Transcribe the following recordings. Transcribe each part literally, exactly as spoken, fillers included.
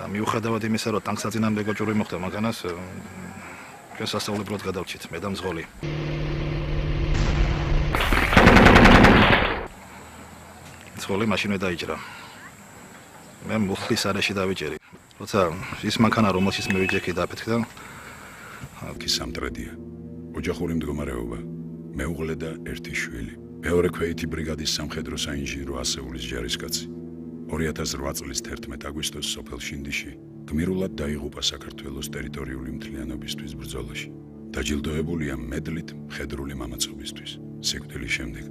და მიუხედავად იმისა, რომ ტანკსაწინააღმდეგო ჭური მოხდა მანქანას, ჩვენ სასწაულებრივად გადავრჩით მე და მძღოლი. მძღოლი მაშინვე დაიჭრა. მე მუხლის არეში დავიჭერი. როცა ის მანქანა, რომელშიც მე ვიჯექი დაფეთქდა, აქ სამტრედია. ოჯახური მდგომარეობა. მეუღლე და ერთი შვილი. მეორე ქვეითი ბრიგადის სამხედრო საინჟინრო ასეულის ჯარისკაცი. ორი ათას რვა წლის თერთმეტ აგვისტოს სოფელ შინდიში გმირულად დაიღუპა საქართველოს ტერიტორიული მთლიანობისთვის ბრძოლაში. დაჯილდოებულია მედლით მხედრული მამაცობისთვის. სიკვდილის შემდეგ.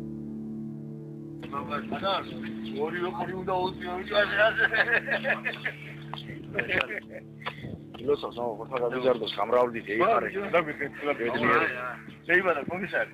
Losas, no, por favor, Ricardo, cambrado el dice, hija, da mi gente la que tiene. Se iba a comisar.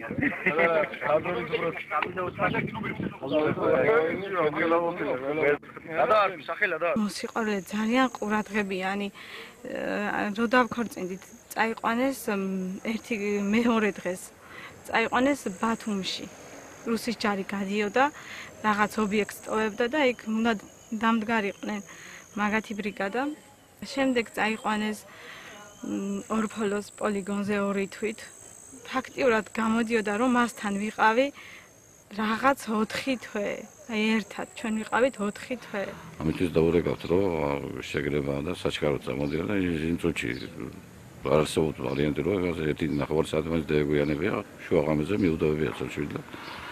მოსიყოლე ძალიან ყურადღებიანი რო დავქორწინდით წაიყვანეს ერთი მეორე დღეს წაიყვანეს ბათუმში რუსის ჯარი გადიოდა რაღაც ობიექტს ტოვებდა და იქ უნდა დამდგარიყვნენ მაგათი ბრიგადა შემდეგ წაიყვანეს ორფოლოს პოლიგონზე ორი თვით ფაქტიურად გამოდიოდა რომ მასთან ვიყავი რაღაც ოთხი თვე აი ერთად ჩვენ ვიყავით ოთხი თვე ამიტომ დავურეკავთ რომ შეგრება და საჩქარო წამოდია და იმ წუთში არასოდეს ვარიანტი რომ ერთი ნახევარი საათი მაინც დაეგვიანებია შუაღამეზე მიუდავებია წელში და